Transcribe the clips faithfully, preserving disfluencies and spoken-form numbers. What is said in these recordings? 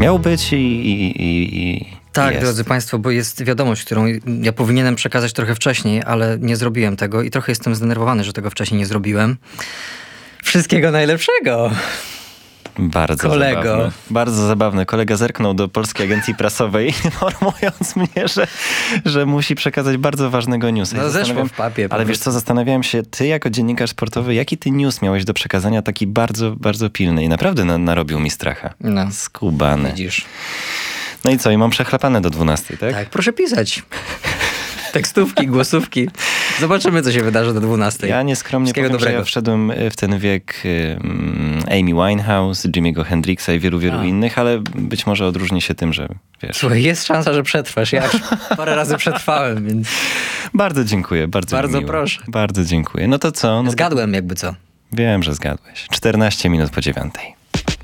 miał być i... i, i, i Tak, jest. drodzy Państwo, bo jest wiadomość, którą ja powinienem przekazać trochę wcześniej, ale nie zrobiłem tego i trochę jestem zdenerwowany, że tego wcześniej nie zrobiłem. Wszystkiego najlepszego! Bardzo Kolego. zabawne. Bardzo zabawne. Kolega zerknął do Polskiej Agencji Prasowej, informując mnie, że, że musi przekazać bardzo ważnego newsa. No Ja zeszło w papie. Ale wiesz co, zastanawiałem się, ty jako dziennikarz sportowy, jaki ty news miałeś do przekazania taki bardzo, bardzo pilny i naprawdę na, narobił mi stracha. No. Skubany. Widzisz. No i co? I mam przechlapane do dwunastej, tak? Tak, proszę pisać. Tekstówki, głosówki. Zobaczymy, co się wydarzy do dwunastej. Ja nieskromnie powiem, że ja wszedłem w ten wiek um, Amy Winehouse, Jimmy'ego Hendrixa i wielu, wielu A. innych, ale być może odróżni się tym, że wiesz... Słuchaj, jest szansa, że przetrwasz. Ja już parę razy przetrwałem, więc... Bardzo dziękuję, bardzo Bardzo miło. proszę. Bardzo dziękuję. No to co? No Zgadłem to... jakby co. Wiem, że zgadłeś. czternaście minut po dziewiątej.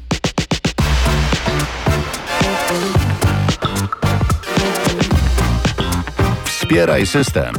Wspieraj system.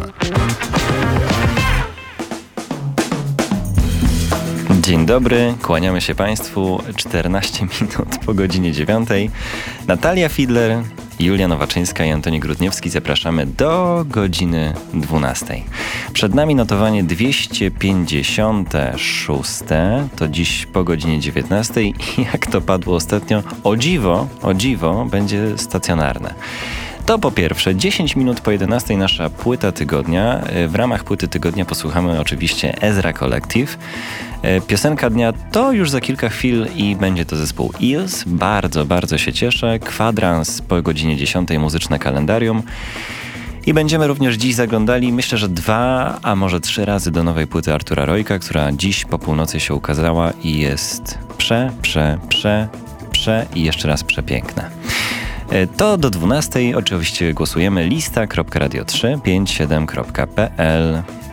Dzień dobry, kłaniamy się Państwu. czternaście minut po godzinie dziewiątej. Natalia Fidler, Julia Nowaczyńska i Antoni Grudniewski zapraszamy do godziny dwunastej. Przed nami notowanie dwieście pięćdziesiąte szóste, to dziś po godzinie dziewiętnastej i jak to padło ostatnio, o dziwo, o dziwo będzie stacjonarne. To po pierwsze, dziesięć minut po jedenastej nasza płyta tygodnia. W ramach płyty tygodnia posłuchamy oczywiście Ezra Collective. Piosenka dnia to już za kilka chwil i będzie to zespół Eels. Bardzo, bardzo się cieszę. Kwadrans po godzinie dziesiątej, muzyczne kalendarium. I będziemy również dziś zaglądali, myślę, że dwa, a może trzy razy do nowej płyty Artura Rojka, która dziś po północy się ukazała i jest prze, prze, prze, prze i jeszcze raz przepiękna. To do dwunastej oczywiście głosujemy lista kropka radio trzy pięć siedem kropka p l.